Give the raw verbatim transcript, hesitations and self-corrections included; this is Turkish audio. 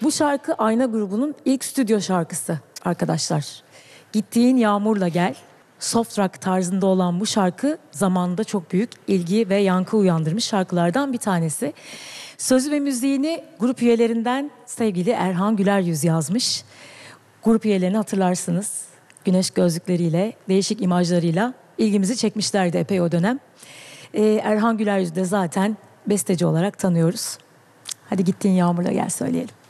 Bu şarkı Ayna grubunun ilk stüdyo şarkısı arkadaşlar. Gittiğin Yağmurla Gel. Soft rock tarzında olan bu şarkı zamanında çok büyük ilgi ve yankı uyandırmış şarkılardan bir tanesi. Sözü ve müziğini grup üyelerinden sevgili Erhan Güler Yüz yazmış. Grup üyelerini hatırlarsınız. Güneş gözlükleriyle, değişik imajlarıyla ilgimizi çekmişlerdi epey o dönem. Ee, Erhan Güler Yüz'ü de zaten besteci olarak tanıyoruz. Hadi Gittiğin Yağmurla Gel söyleyelim.